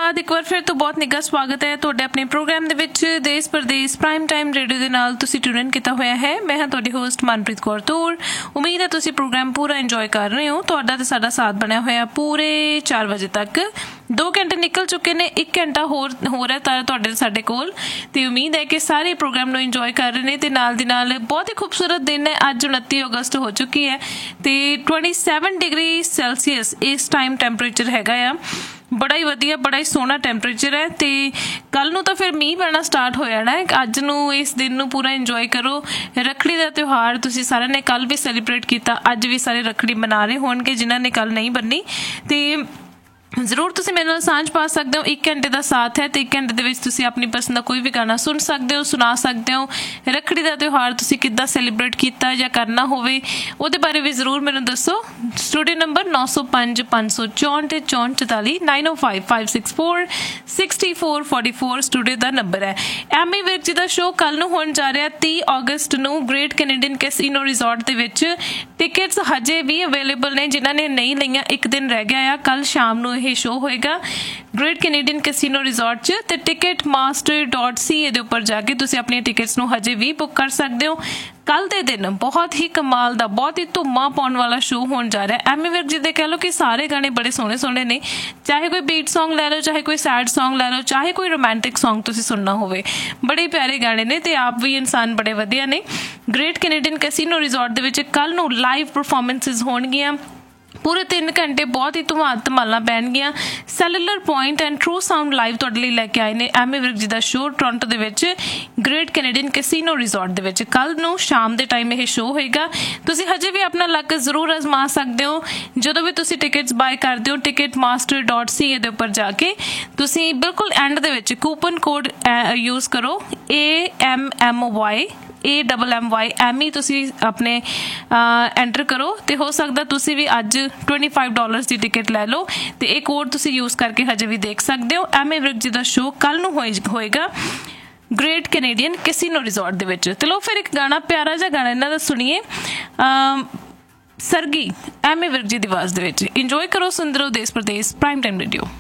ਬਾਅਦ ਇੱਕ ਵਾਰ ਫਿਰ ਤੋਂ ਬਹੁਤ ਨਿੱਘਾ ਸਵਾਗਤ ਹੈ ਤੁਹਾਡੇ ਆਪਣੇ ਪ੍ਰੋਗਰਾਮ ਦੇ ਵਿੱਚ ਦੇਸ਼ ਪ੍ਰਦੇਸ਼ ਪ੍ਰਾਈਮ ਟਾਈਮ ਰੇਡੀਓ ਦੇ ਨਾਲ ਤੁਸੀਂ ਟਿਊਨ ਕੀਤਾ ਹੋਇਆ ਹੈ। ਮੈਂ ਹਾਂ ਤੁਹਾਡੀ ਹੋਸਟ ਮਨਪ੍ਰੀਤ ਕੌਰ ਤੂਰ। ਉਮੀਦ ਹੈ ਤੁਸੀਂ ਪ੍ਰੋਗਰਾਮ ਪੂਰਾ ਇੰਜੋਏ ਕਰ ਰਹੇ ਹੋ। ਤੁਹਾਡਾ ਤੇ ਸਾਡਾ ਸਾਥ ਬਣਿਆ ਹੋਇਆ ਪੂਰੇ 4 ਵਜੇ ਤੱਕ। 2 ਘੰਟੇ ਨਿਕਲ ਚੁੱਕੇ ਨੇ, 1 ਘੰਟਾ ਹੋਰ ਹੈ ਤੁਹਾਡੇ ਸਾਡੇ ਕੋਲ ਤੇ ਉਮੀਦ ਹੈ ਕਿ ਸਾਰੇ ਪ੍ਰੋਗਰਾਮ ਨੂੰ ਇੰਜੋਏ ਕਰ ਰਹੇ ਨੇ। ਤੇ ਨਾਲ ਦੀ ਨਾਲ ਬਹੁਤ ਹੀ ਖੂਬਸੂਰਤ ਦਿਨ ਹੈ, ਅੱਜ 29 ਅਗਸਤ ਹੋ ਚੁੱਕੀ ਹੈ ਤੇ 27 ਡਿਗਰੀ ਸੈਲਸੀਅਸ ਇਸ ਟਾਈਮ ਟੈਂਪਰੇਚਰ ਹੈਗਾ ਆ। ਬੜਾ ਹੀ ਵਧੀਆ, ਬੜਾ ਹੀ ਸੋਹਣਾ ਟੈਂਪਰੇਚਰ ਹੈ ਤੇ ਕੱਲ ਨੂੰ ਤਾਂ ਫਿਰ ਮੀਂਹ ਪੈਣਾ ਸਟਾਰਟ ਹੋ ਜਾਣਾ ਹੈ। ਅੱਜ ਨੂੰ ਇਸ ਦਿਨ ਨੂੰ ਪੂਰਾ ਇੰਜੋਏ ਕਰੋ। ਰੱਖੜੀ ਦਾ ਤਿਉਹਾਰ ਤੁਸੀਂ ਸਾਰਿਆਂ ਨੇ ਕੱਲ ਵੀ ਸੈਲੀਬ੍ਰੇਟ ਕੀਤਾ, ਅੱਜ ਵੀ ਸਾਰੇ ਰੱਖੜੀ ਮਨਾ ਰਹੇ ਹੋਣਗੇ ਜਿਨ੍ਹਾਂ ਨੇ ਕੱਲ ਨਹੀਂ ਬੰਨੀ। ਤੇ ਜ਼ਰੂਰ ਤੁਸੀਂ ਮੇਰੇ ਨਾਲ ਸਾਂਝ ਪਾ ਸਕਦੇ ਹੋ। 1 ਘੰਟੇ ਦਾ ਸਾਥ ਹੈ ਤੇ 1 ਘੰਟੇ ਦੇ ਵਿੱਚ ਤੁਸੀਂ ਆਪਣੀ ਪਸੰਦ ਦਾ ਕੋਈ ਵੀ ਗਾਣਾ ਸੁਣ ਸਕਦੇ ਹੋ, ਸੁਣਾ ਸਕਦੇ ਹੋ। ਰੱਖੜੀ ਦਾ ਤਿਉਹਾਰ ਤੁਸੀਂ ਕਿੱਦਾਂ ਸੈਲੀਬ੍ਰੇਟ ਕੀਤਾ ਜਾਂ ਕਰਨਾ ਹੋਵੇ ਉਹਦੇ ਬਾਰੇ ਵੀ ਜ਼ਰੂਰ ਮੈਨੂੰ ਦੱਸੋ। ਸਟੂਡੀਓ ਨੰਬਰ 905 564 6444 905 564 6444 ਸਟੂਡੀਓ ਦਾ ਨੰਬਰ ਹੈ। ਐਮੀ ਵਿਰਕ ਜੀ ਦਾ ਸ਼ੋਅ ਕੱਲ ਨੂੰ ਹੋਣ ਜਾ ਰਿਹਾ 30 ਅਗਸਤ ਨੂੰ ਗ੍ਰੇਟ ਕੈਨੇਡੀਅਨ ਕੈਸੀਨੋ ਰਿਜ਼ੋਰਟ ਦੇ ਵਿੱਚ। ਟਿਕਟਸ ਹਜੇ ਵੀ ਅਵੇਲੇਬਲ ਨੇ, ਜਿਨ੍ਹਾਂ ਨੇ ਨਹੀਂ ਲਈਆਂ 1 ਦਿਨ ਰਹਿ ਗਿਆ ਆ। ਕੱਲ ਸ਼ਾਮ ਨੂੰ ਇਹ ਸ਼ੋਅ ਹੋਏਗਾ ਗ੍ਰੇਟ ਕੈਨੇਡੀਅਨ ਕੈਸੀਨੋ ਰਿਜ਼ੋਰਟ 'ਚ ਤੇ ticketmaster.ca ਦੇ ਉੱਪਰ ਜਾ ਕੇ ਤੁਸੀਂ ਆਪਣੀਆਂ ਟਿਕਟਸ ਨੂੰ ਹਜੇ ਵੀ ਬੁੱਕ ਕਰ ਸਕਦੇ ਹੋ। ਕੱਲ ਦੇ ਦਿਨ ਬਹੁਤ ਹੀ ਕਮਾਲ ਦਾ, ਬਹੁਤ ਹੀ ਧੁੰਮਾਂ ਪਾਉਣ ਵਾਲਾ ਸ਼ੋਅ ਹੋਣ ਜਾ ਰਿਹਾ। ਐਮੀ ਵਿਰਕ ਜੀ ਦੇ ਕਹਿ ਲਓ ਕਿ ਸਾਰੇ ਗਾਣੇ ਬੜੇ ਸੋਹਣੇ ਸੋਹਣੇ ਨੇ, ਚਾਹੇ ਕੋਈ ਬੀਟ ਸੌਂਗ ਲੈ ਲਓ, ਚਾਹੇ ਕੋਈ ਸੈਡ ਸੌਂਗ ਲੈ ਲਓ, ਚਾਹੇ ਕੋਈ ਰੋਮਾਂਟਿਕ ਸੌਂਗ ਤੁਸੀਂ ਸੁਣਨਾ ਹੋਵੇ, ਬੜੇ ਪਿਆਰੇ ਗਾਣੇ ਨੇ ਤੇ ਆਪ ਵੀ ਇਨਸਾਨ ਬੜੇ ਵਧੀਆ ਨੇ। ਗ੍ਰੇਟ ਕੈਨੇਡੀਅਨ ਕੈਸੀਨੋ ਰਿਜ਼ੋਰਟ ਦੇ ਵਿੱਚ ਕੱਲ ਨੂੰ ਲਾਈਵ ਪਰਫੋਰਮੈਂਸਿਸ ਹੋਣਗੀਆਂ। ਪੂਰੇ 3 ਘੰਟੇ ਬਹੁਤ ਹੀ ਧਮਾਲਾਂ ਪੈਣਗੀਆਂ। Cellular point and true sound live ਤੁਹਾਡੇ ਲਈ ਲੈ ਕੇ ਆਏ ਨੇ ਐਮੀ ਵਿਰਕ ਜੀ ਦਾ ਸ਼ੋਅ ਟੋਰਾਂਟੋ ਦੇ ਵਿੱਚ ਗ੍ਰੇਟ ਕੈਨੇਡੀਅਨ ਕੈਸੀਨੋ ਰਿਜ਼ੋਰਟ ਦੇ ਵਿੱਚ। ਕੱਲ ਨੂੰ ਸ਼ਾਮ ਦੇ ਟਾਈਮ ਇਹ ਸ਼ੋਅ ਹੋਏਗਾ। ਤੁਸੀਂ ਹਜੇ ਵੀ ਆਪਣਾ ਲੱਕ ਜ਼ਰੂਰ ਅਜ਼ਮਾ ਸਕਦੇ ਹੋ। ਜਦੋਂ ਵੀ ਤੁਸੀਂ ਟਿਕਟਸ ਬਾਏ ਕਰਦੇ ਹੋ ticketmaster.ca ਦੇ ਉੱਪਰ ਜਾ ਕੇ ਤੁਸੀਂ ਬਿਲਕੁਲ ਐਂਡ ਦੇ ਵਿੱਚ ਕੂਪਨ ਕੋਡ ਯੂਜ਼ ਕਰੋ AMMY ਐਮੀ ਤੁਸੀਂ ਆਪਣੇ ਐਂਟਰ ਕਰੋ ਤੇ ਹੋ ਸਕਦਾ ਤੁਸੀਂ ਵੀ ਅੱਜ $25 ਦੀ ਟਿਕਟ ਲੈ ਲਓ ਤੇ ਇਹ ਕੋਡ ਤੁਸੀਂ ਯੂਜ਼ ਕਰਕੇ ਹਜੇ ਵੀ ਦੇਖ ਸਕਦੇ ਹੋ। ਐਮੀ ਵਿਰਕ ਜੀ ਦਾ ਸ਼ੋਅ ਕੱਲ ਨੂੰ ਹੋਏਗਾ ਗ੍ਰੇਟ ਕੈਨੇਡੀਅਨ ਕੈਸੀਨੋ ਰਿਜ਼ੋਰਟ ਦੇ ਵਿੱਚ। ਤੇ ਲਓ ਫਿਰ ਇੱਕ ਗਾਣਾ, ਪਿਆਰਾ ਜਿਹਾ ਗਾਣਾ ਇਹਨਾਂ ਦਾ ਸੁਣੀਏ, ਸਰਗੀ ਐਮੀ ਵਿਰਕ ਜੀ ਦੀ ਆਵਾਜ਼ ਦੇ ਵਿੱਚ। ਇੰਜੋਏ ਕਰੋ, ਸੁਣਦੇ ਰਹੋ ਦੇਸ਼ ਪ੍ਰਦੇਸ਼ ਪ੍ਰਾਈਮ ਟਾਈਮ ਰੇਡੀਓ।